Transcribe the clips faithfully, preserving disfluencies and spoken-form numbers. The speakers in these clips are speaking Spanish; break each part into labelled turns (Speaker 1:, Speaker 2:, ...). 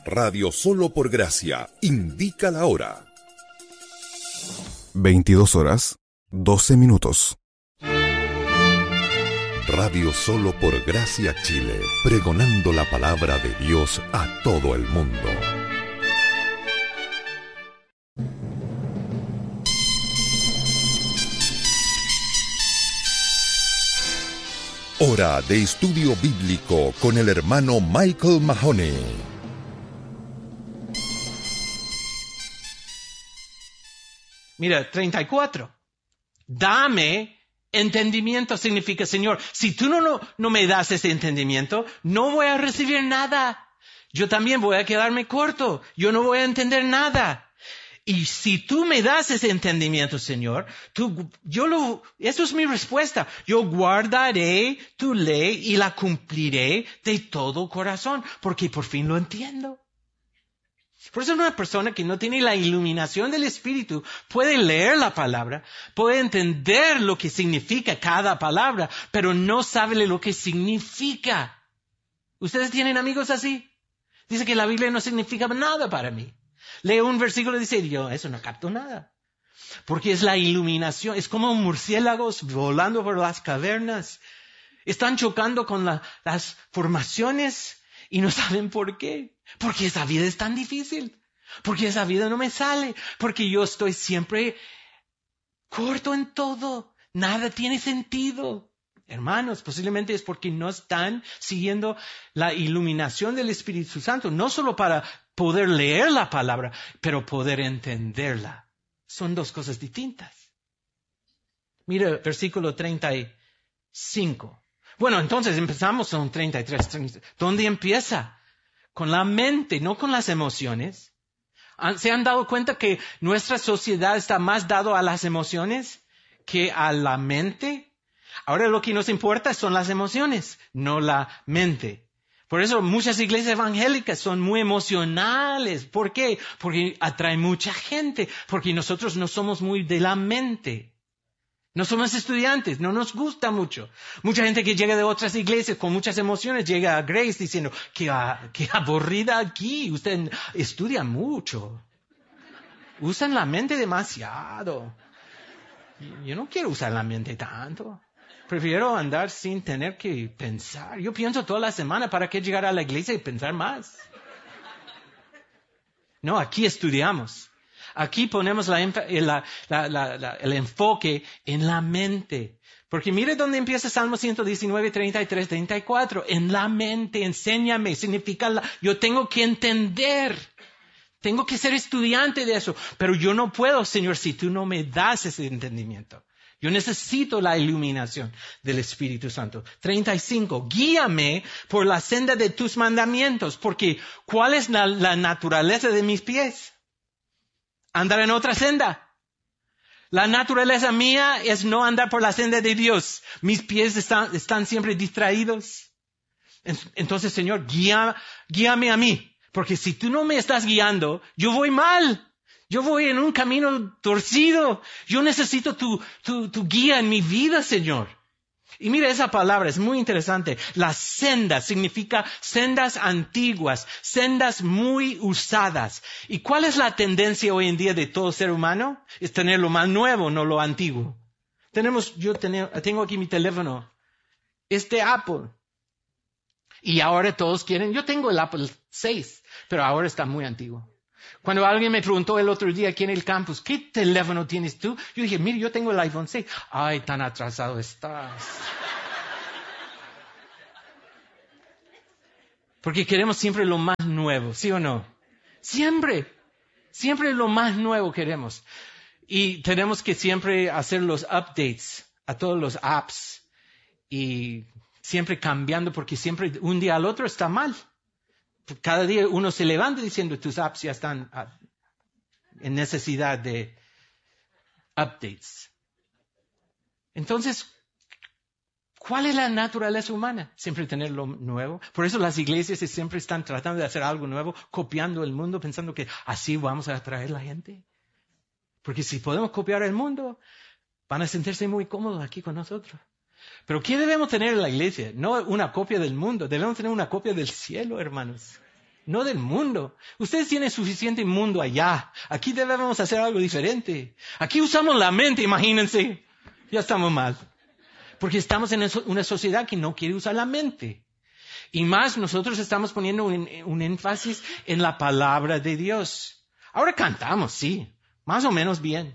Speaker 1: Radio Solo por Gracia indica la hora.
Speaker 2: veintidós horas, doce minutos.
Speaker 1: Radio Solo por Gracia Chile, pregonando la palabra de Dios a todo el mundo. Hora de estudio bíblico con el hermano Michael Mahoney.
Speaker 3: Mira, treinta y cuatro. Dame entendimiento significa, Señor, si tú no, no, no me das ese entendimiento, no voy a recibir nada. Yo también voy a quedarme corto. Yo no voy a entender nada. Y si tú me das ese entendimiento, Señor, tú, yo lo, eso es mi respuesta. Yo guardaré tu ley y la cumpliré de todo corazón, porque por fin lo entiendo. Por eso una persona que no tiene la iluminación del Espíritu puede leer la palabra, puede entender lo que significa cada palabra, pero no sabe lo que significa. ¿Ustedes tienen amigos así? Dice que la Biblia no significa nada para mí. Lee un versículo y dice, yo eso no capto nada. Porque es la iluminación, es como murciélagos volando por las cavernas. Están chocando con la, las formaciones y no saben por qué. Porque esa vida es tan difícil. Porque esa vida no me sale. Porque yo estoy siempre corto en todo. Nada tiene sentido. Hermanos, posiblemente es porque no están siguiendo la iluminación del Espíritu Santo. No solo para poder leer la palabra, pero poder entenderla. Son dos cosas distintas. Mira, versículo treinta y cinco. Bueno, entonces empezamos con treinta y tres. ¿Dónde empieza? Con la mente, no con las emociones. ¿Se han dado cuenta que nuestra sociedad está más dado a las emociones que a la mente? Ahora lo que nos importa son las emociones, no la mente. Por eso muchas iglesias evangélicas son muy emocionales. ¿Por qué? Porque atraen mucha gente. Porque nosotros no somos muy de la mente. No somos estudiantes, no nos gusta mucho. Mucha gente que llega de otras iglesias con muchas emociones llega a Grace diciendo, qué, qué aburrida aquí, usted estudia mucho. Usan la mente demasiado. Yo no quiero usar la mente tanto. Prefiero andar sin tener que pensar. Yo pienso toda la semana, ¿para qué llegar a la iglesia y pensar más? No, aquí estudiamos. Aquí ponemos la, la, la, la, la, el enfoque en la mente. Porque mire dónde empieza Salmo ciento diecinueve, treinta y tres, treinta y cuatro. En la mente, enséñame. Significa, la, yo tengo que entender. Tengo que ser estudiante de eso. Pero yo no puedo, Señor, si tú no me das ese entendimiento. Yo necesito la iluminación del Espíritu Santo. treinta y cinco. Guíame por la senda de tus mandamientos. Porque, ¿cuál es la, la naturaleza de mis pies? Andar en otra senda. La naturaleza mía es no andar por la senda de Dios. Mis pies están, están siempre distraídos. Entonces, Señor, guía, guíame a mí. Porque si tú no me estás guiando, yo voy mal. Yo voy en un camino torcido. Yo necesito tu, tu, tu guía en mi vida, Señor. Y mira esa palabra, es muy interesante. La senda significa sendas antiguas, sendas muy usadas. ¿Y cuál es la tendencia hoy en día de todo ser humano? Es tener lo más nuevo, no lo antiguo. Tenemos, yo tengo, tengo aquí mi teléfono, este Apple. Y ahora todos quieren, yo tengo el Apple seis, pero ahora está muy antiguo. Cuando alguien me preguntó el otro día aquí en el campus, ¿qué teléfono tienes tú? Yo dije, mire, yo tengo el iPhone seis. Ay, tan atrasado estás. Porque queremos siempre lo más nuevo, ¿sí o no? Siempre, siempre lo más nuevo queremos. Y tenemos que siempre hacer los updates a todos los apps. Y siempre cambiando porque siempre un día al otro está mal. Cada día uno se levanta diciendo tus apps ya están en necesidad de updates. Entonces, ¿cuál es la naturaleza humana? Siempre tener lo nuevo. Por eso las iglesias siempre están tratando de hacer algo nuevo, copiando el mundo, pensando que así vamos a atraer a la gente. Porque si podemos copiar el mundo, van a sentirse muy cómodos aquí con nosotros. Pero ¿qué debemos tener en la iglesia? No una copia del mundo, debemos tener una copia del cielo, hermanos. no del mundo. Ustedes tienen suficiente mundo allá. Aquí debemos hacer algo diferente. Aquí usamos la mente, imagínense. Ya estamos mal. Porque estamos en una sociedad que no quiere usar la mente. Y más, nosotros estamos poniendo un, un énfasis en la palabra de Dios. Ahora cantamos, sí. Más o menos bien.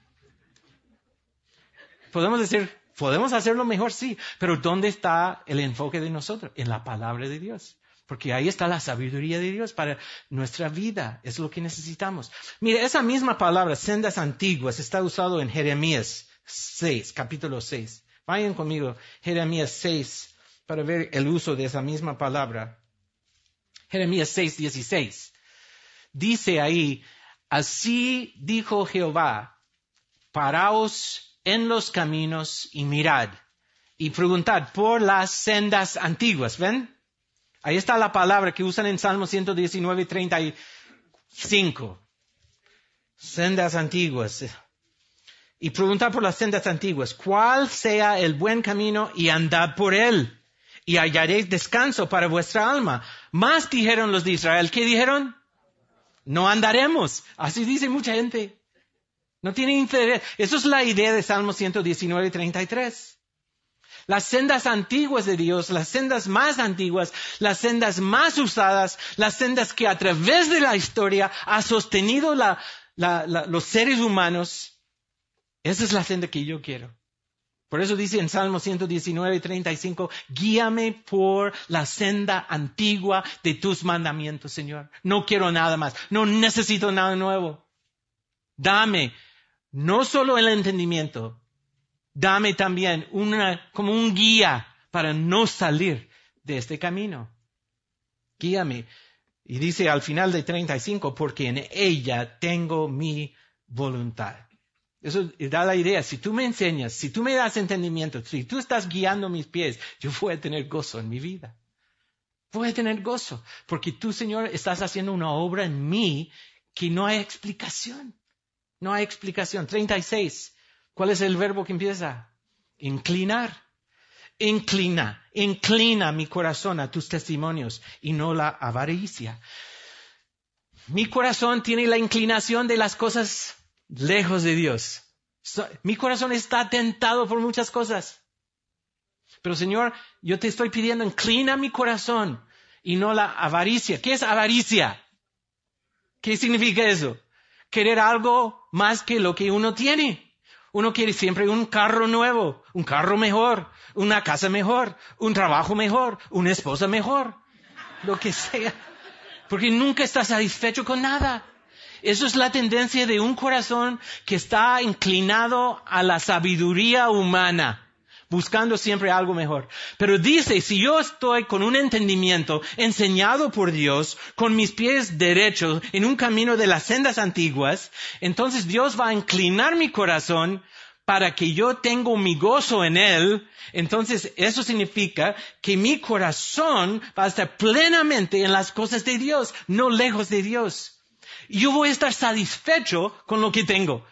Speaker 3: Podemos decir, podemos hacerlo mejor, sí. Pero ¿dónde está el enfoque de nosotros? En la palabra de Dios. Porque ahí está la sabiduría de Dios para nuestra vida. Es lo que necesitamos. Mire, esa misma palabra, sendas antiguas, está usado en Jeremías seis, capítulo seis. Vayan conmigo, Jeremías seis, para ver el uso de esa misma palabra. Jeremías seis, dieciséis. Dice ahí, así dijo Jehová, paraos en los caminos y mirad, y preguntad por las sendas antiguas. ¿Ven? Ahí está la palabra que usan en Salmo ciento diecinueve, treinta y cinco. Sendas antiguas. Y preguntad por las sendas antiguas, cuál sea el buen camino y andad por él, y hallaréis descanso para vuestra alma. Más dijeron los de Israel. ¿Qué dijeron? No andaremos. Así dice mucha gente. No tienen interés. Eso es la idea de Salmo ciento diecinueve, treinta y tres. Las sendas antiguas de Dios, las sendas más antiguas, las sendas más usadas, las sendas que a través de la historia ha sostenido la, la, la, los seres humanos. Esa es la senda que yo quiero. Por eso dice en Salmo ciento diecinueve, treinta y cinco, guíame por la senda antigua de tus mandamientos, Señor. No quiero nada más. No necesito nada nuevo. Dame no solo el entendimiento, dame también una, como un guía para no salir de este camino. Guíame. Y dice al final de treinta y cinco, porque en ella tengo mi voluntad. Eso da la idea. Si tú me enseñas, si tú me das entendimiento, si tú estás guiando mis pies, yo voy a tener gozo en mi vida. Voy a tener gozo. Porque tú, Señor, estás haciendo una obra en mí que no hay explicación. No hay explicación. treinta y seis. ¿Cuál es el verbo que empieza? Inclinar. Inclina. Inclina mi corazón a tus testimonios y no la avaricia. Mi corazón tiene la inclinación de las cosas lejos de Dios. So, mi corazón está tentado por muchas cosas. Pero Señor, yo te estoy pidiendo, inclina mi corazón y no la avaricia. ¿Qué es avaricia? ¿Qué significa eso? Querer algo más que lo que uno tiene. Uno quiere siempre un carro nuevo, un carro mejor, una casa mejor, un trabajo mejor, una esposa mejor, lo que sea. Porque nunca está satisfecho con nada. Eso es la tendencia de un corazón que está inclinado a la sabiduría humana, buscando siempre algo mejor. Pero dice, si yo estoy con un entendimiento enseñado por Dios, con mis pies derechos, en un camino de las sendas antiguas, entonces Dios va a inclinar mi corazón para que yo tenga mi gozo en Él. Entonces eso significa que mi corazón va a estar plenamente en las cosas de Dios, no lejos de Dios. Y yo voy a estar satisfecho con lo que tengo.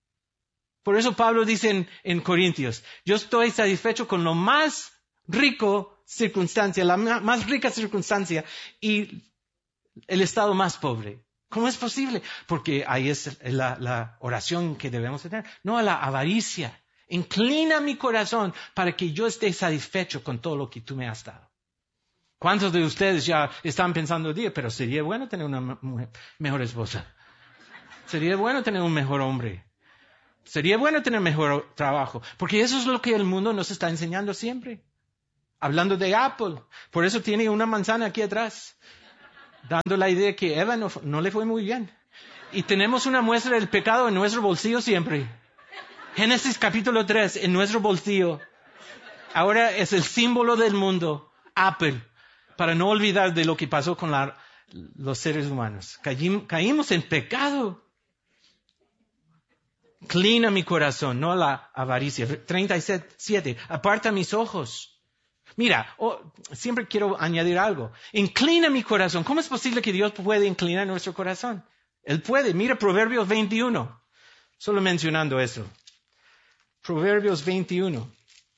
Speaker 3: Por eso Pablo dice en, en Corintios, yo estoy satisfecho con lo más rico circunstancia, la más rica circunstancia y el estado más pobre. ¿Cómo es posible? Porque ahí es la, la oración que debemos tener. No a la avaricia. Inclina mi corazón para que yo esté satisfecho con todo lo que tú me has dado. ¿Cuántos de ustedes ya están pensando, pero sería bueno tener una mujer, mejor esposa? Sería bueno tener un mejor hombre. Sería bueno tener mejor trabajo. Porque eso es lo que el mundo nos está enseñando siempre. Hablando de Apple. Por eso tiene una manzana aquí atrás. Dando la idea que Eva no, no le fue muy bien. Y tenemos una muestra del pecado en nuestro bolsillo siempre. Génesis capítulo tres, en nuestro bolsillo. Ahora es el símbolo del mundo. Apple. Para no olvidar de lo que pasó con la, los seres humanos. Caímos, caímos en pecado. Inclina mi corazón, no la avaricia. treinta y siete. Aparta mis ojos. Mira, oh, siempre quiero añadir algo. Inclina mi corazón. ¿Cómo es posible que Dios puede inclinar nuestro corazón? Él puede. Mira Proverbios veintiuno. Solo mencionando eso. Proverbios veintiuno.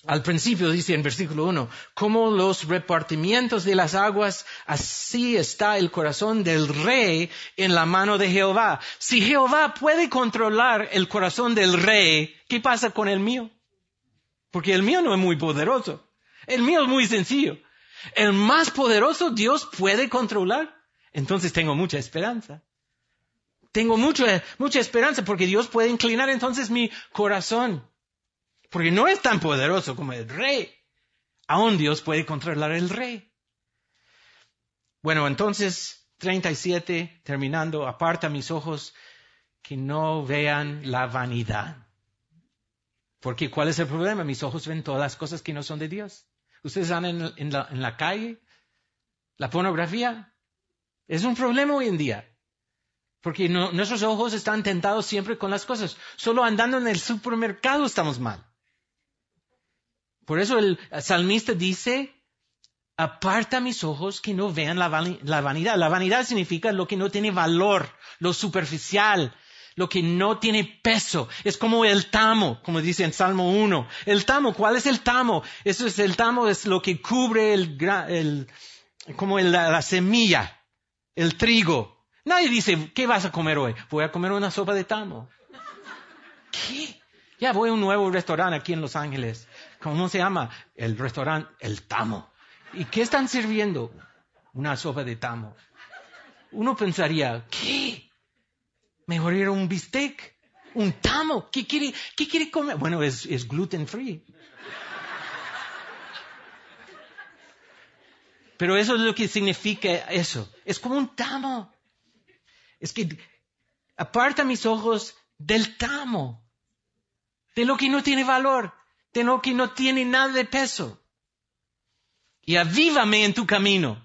Speaker 3: Al principio dice en versículo uno, como los repartimientos de las aguas, así está el corazón del rey en la mano de Jehová. Si Jehová puede controlar el corazón del rey, ¿qué pasa con el mío? Porque el mío no es muy poderoso. El mío es muy sencillo. El más poderoso Dios puede controlar. Entonces tengo mucha esperanza. Tengo mucha, mucha esperanza porque Dios puede inclinar entonces mi corazón. Porque no es tan poderoso como el rey. Aún Dios puede controlar el rey. Bueno, entonces, treinta y siete, terminando, aparta mis ojos que no vean la vanidad. Porque ¿cuál es el problema? Mis ojos ven todas las cosas que no son de Dios. Ustedes están en, en, la, en la calle, la pornografía. Es un problema hoy en día. Porque no, nuestros ojos están tentados siempre con las cosas. Solo andando en el supermercado estamos mal. Por eso el salmista dice, aparta mis ojos que no vean la, van, la vanidad. La vanidad significa lo que no tiene valor, lo superficial, lo que no tiene peso. Es como el tamo, como dice en Salmo uno. El tamo, ¿cuál es el tamo? Eso es el tamo, es lo que cubre el, el como el, la, la semilla, el trigo. Nadie dice, ¿qué vas a comer hoy? Voy a comer una sopa de tamo. ¿Qué? Ya voy a un nuevo restaurante aquí en Los Ángeles. ¿Cómo se llama? El restaurante El Tamo. ¿Y qué están sirviendo? Una sopa de tamo. Uno pensaría, ¿qué? Mejor ir a un bistec. Un tamo. ¿Qué quiere, qué quiere comer? Bueno, es, es gluten free. Pero eso es lo que significa eso. Es como un tamo. Es que aparta mis ojos del tamo. De lo que no tiene valor. De lo que no tiene nada de peso. Y avívame en tu camino.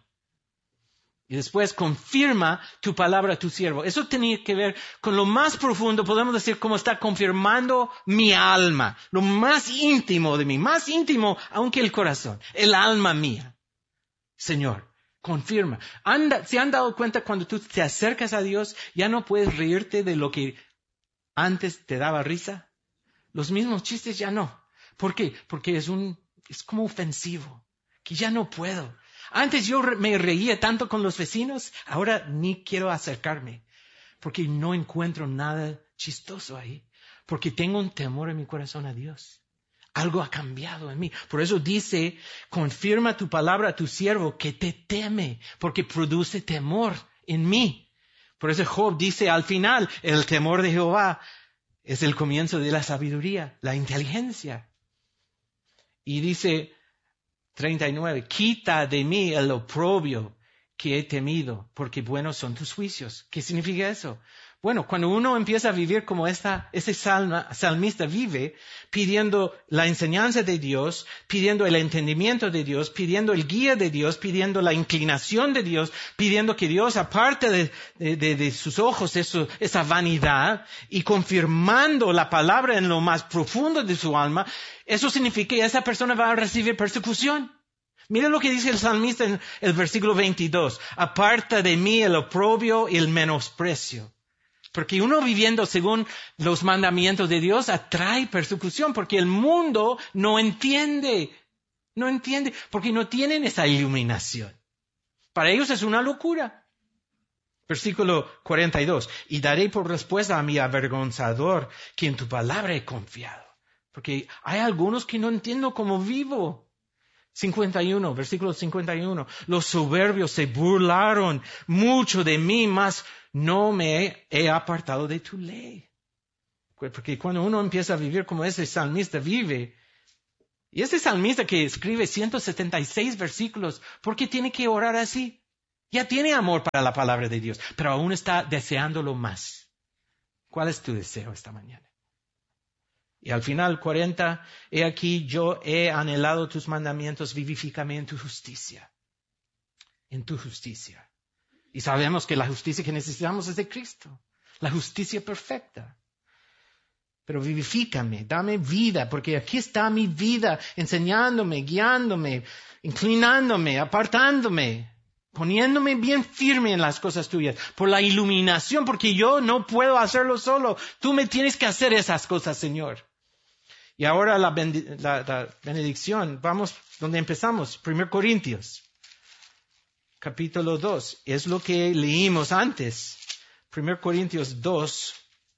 Speaker 3: Y después confirma tu palabra a tu siervo. Eso tenía que ver con lo más profundo, podemos decir, cómo está confirmando mi alma. Lo más íntimo de mí, más íntimo aunque el corazón, el alma mía. Señor, confirma. Anda, ¿se han dado cuenta cuando tú te acercas a Dios, ya no puedes reírte de lo que antes te daba risa? Los mismos chistes ya no. ¿Por qué? Porque es un, es como ofensivo, que ya no puedo. Antes yo me reía tanto con los vecinos, ahora ni quiero acercarme, porque no encuentro nada chistoso ahí, porque tengo un temor en mi corazón a Dios. Algo ha cambiado en mí. Por eso dice, confirma tu palabra a tu siervo que te teme, porque produce temor en mí. Por eso Job dice al final, el temor de Jehová es el comienzo de la sabiduría, la inteligencia. Y dice treinta y nueve, quita de mí el oprobio que he temido, porque buenos son tus juicios. ¿Qué significa eso? Bueno, cuando uno empieza a vivir como esta, ese salma, salmista vive, pidiendo la enseñanza de Dios, pidiendo el entendimiento de Dios, pidiendo el guía de Dios, pidiendo la inclinación de Dios, pidiendo que Dios aparte de, de, de, de sus ojos eso, esa vanidad y confirmando la palabra en lo más profundo de su alma, eso significa que esa persona va a recibir persecución. Mira lo que dice el salmista en el versículo veintidós. Aparta de mí el oprobio y el menosprecio. Porque uno viviendo según los mandamientos de Dios atrae persecución, porque el mundo no entiende, no entiende, porque no tienen esa iluminación. Para ellos es una locura. Versículo cuarenta y dos. Y daré por respuesta a mi avergonzador que en tu palabra he confiado. Porque hay algunos que no entiendo cómo vivo. cincuenta y uno, versículo cincuenta y uno. Los soberbios se burlaron mucho de mí, mas no me he apartado de tu ley. Porque cuando uno empieza a vivir como ese salmista vive, y ese salmista que escribe ciento setenta y seis versículos, ¿por qué tiene que orar así? Ya tiene amor para la palabra de Dios, pero aún está deseándolo más. ¿Cuál es tu deseo esta mañana? Y al final, cuarenta, he aquí yo he anhelado tus mandamientos, vivifícame en tu justicia. En tu justicia. Y sabemos que la justicia que necesitamos es de Cristo. La justicia perfecta. Pero vivifícame, dame vida, porque aquí está mi vida, enseñándome, guiándome, inclinándome, apartándome, poniéndome bien firme en las cosas tuyas, por la iluminación, porque yo no puedo hacerlo solo. Tú me tienes que hacer esas cosas, Señor. Y ahora la, bendi- la, la benedicción, vamos donde empezamos, Primero Corintios, capítulo dos, es lo que leímos antes, Primero Corintios dos.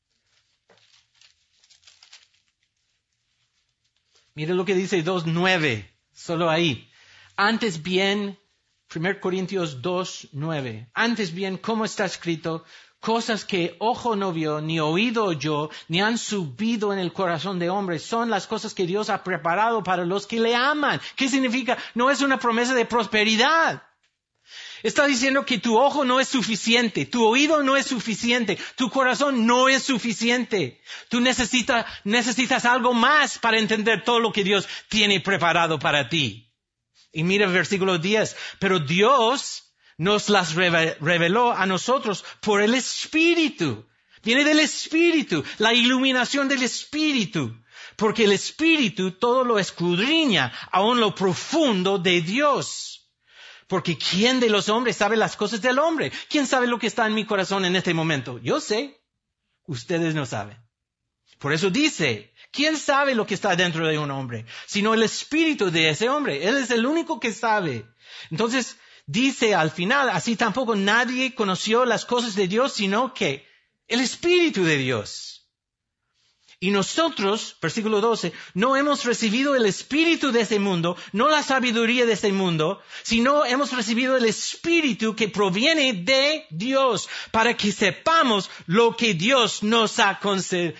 Speaker 3: Mira lo que dice dos nueve, solo ahí. Antes bien, Primero Corintios dos nueve, antes bien, ¿cómo está escrito? Cosas que ojo no vio, ni oído oyó, ni han subido en el corazón de hombre, son las cosas que Dios ha preparado para los que le aman. ¿Qué significa? No es una promesa de prosperidad. Está diciendo que tu ojo no es suficiente, tu oído no es suficiente, tu corazón no es suficiente. Tú necesitas, necesitas algo más para entender todo lo que Dios tiene preparado para ti. Y mira el versículo diez, pero Dios nos las reveló a nosotros por el Espíritu. Viene del Espíritu, la iluminación del Espíritu. Porque el Espíritu todo lo escudriña, aún lo profundo de Dios. Porque ¿quién de los hombres sabe las cosas del hombre? ¿Quién sabe lo que está en mi corazón en este momento? Yo sé. Ustedes no saben. Por eso dice, ¿quién sabe lo que está dentro de un hombre? Sino el Espíritu de ese hombre. Él es el único que sabe. Entonces, dice al final, así tampoco nadie conoció las cosas de Dios, sino que el Espíritu de Dios. Y nosotros, versículo doce, no hemos recibido el Espíritu de este mundo, no la sabiduría de este mundo, sino hemos recibido el Espíritu que proviene de Dios, para que sepamos lo que Dios nos ha concedido.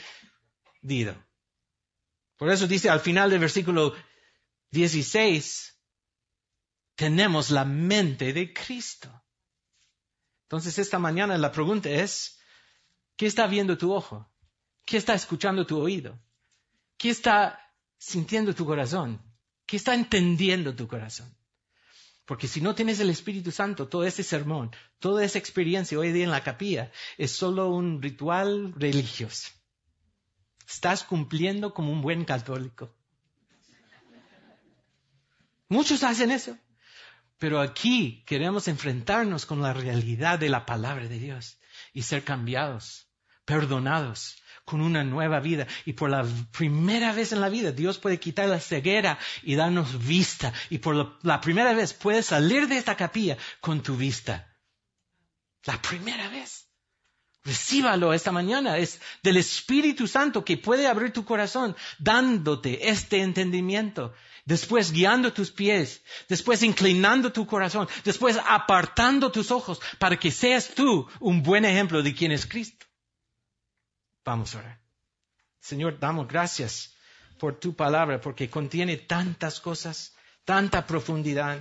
Speaker 3: Por eso dice al final del versículo dieciséis, tenemos la mente de Cristo. Entonces esta mañana la pregunta es, ¿qué está viendo tu ojo? ¿Qué está escuchando tu oído? ¿Qué está sintiendo tu corazón? ¿Qué está entendiendo tu corazón? Porque si no tienes el Espíritu Santo, todo ese sermón, toda esa experiencia hoy día en la capilla es solo un ritual religioso. Estás cumpliendo como un buen católico. Muchos hacen eso. Pero aquí queremos enfrentarnos con la realidad de la palabra de Dios y ser cambiados, perdonados, con una nueva vida. Y por la primera vez en la vida, Dios puede quitar la ceguera y darnos vista. Y por la, la primera vez puedes salir de esta capilla con tu vista. La primera vez. Recíbalo esta mañana. Es del Espíritu Santo que puede abrir tu corazón, dándote este entendimiento. Después guiando tus pies, después inclinando tu corazón, después apartando tus ojos para que seas tú un buen ejemplo de quién es Cristo. Vamos a orar. Señor, damos gracias por tu palabra porque contiene tantas cosas, tanta profundidad.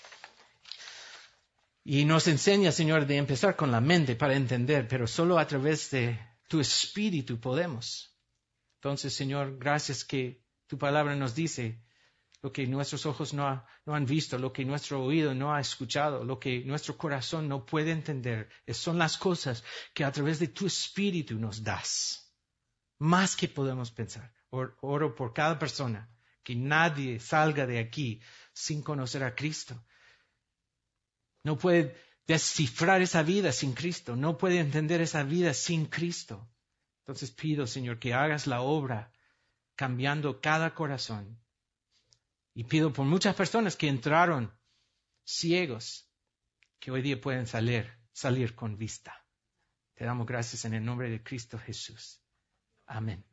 Speaker 3: Y nos enseña, Señor, de empezar con la mente para entender, pero solo a través de tu Espíritu podemos. Entonces, Señor, gracias que tu palabra nos dice lo que nuestros ojos no, ha, no han visto, lo que nuestro oído no ha escuchado, lo que nuestro corazón no puede entender. Son las cosas que a través de tu Espíritu nos das. Más que podemos pensar. Oro por cada persona, que nadie salga de aquí sin conocer a Cristo. No puede descifrar esa vida sin Cristo. No puede entender esa vida sin Cristo. Entonces pido, Señor, que hagas la obra cambiando cada corazón. Y pido por muchas personas que entraron ciegos, que hoy día pueden salir, salir con vista. Te damos gracias en el nombre de Cristo Jesús. Amén.